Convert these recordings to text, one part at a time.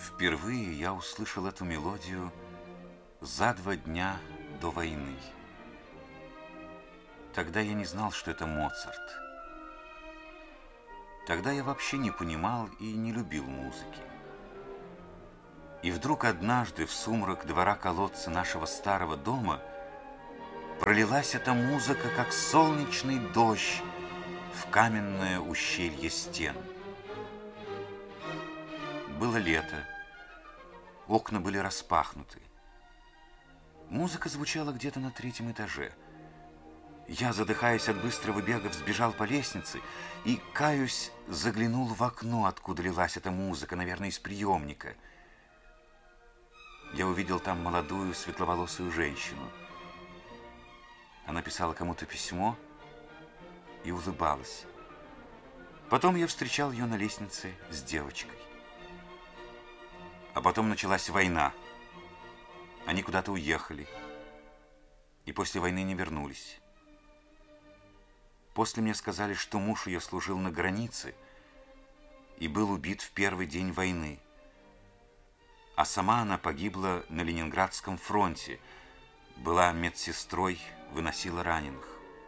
Впервые я услышал эту мелодию за 2 дня до войны. Тогда я не знал, что это Моцарт. Тогда я вообще не понимал и не любил музыки. И вдруг однажды в сумрак двора-колодца нашего старого дома пролилась эта музыка, как солнечный дождь в каменное ущелье стен. Было лето, окна были распахнуты. Музыка звучала где-то на 3-м этаже. Я, задыхаясь от быстрого бега, взбежал по лестнице и, каюсь, заглянул в окно, откуда лилась эта музыка, наверное, из приемника. Я увидел там молодую светловолосую женщину. Она писала кому-то письмо и улыбалась. Потом я встречал ее на лестнице с девочкой. А потом началась война. Они куда-то уехали. И после войны не вернулись. После мне сказали, что муж ее служил на границе и был убит в первый день войны. А сама она погибла на Ленинградском фронте. Была медсестрой, выносила раненых.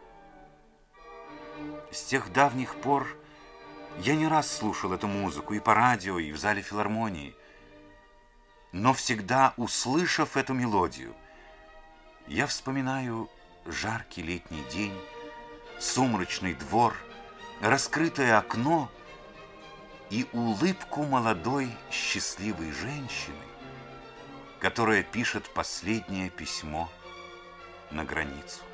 С тех давних пор я не раз слушал эту музыку и по радио, и в зале филармонии. Но всегда, услышав эту мелодию, я вспоминаю жаркий летний день, сумрачный двор, раскрытое окно и улыбку молодой счастливой женщины, которая пишет последнее письмо на границу.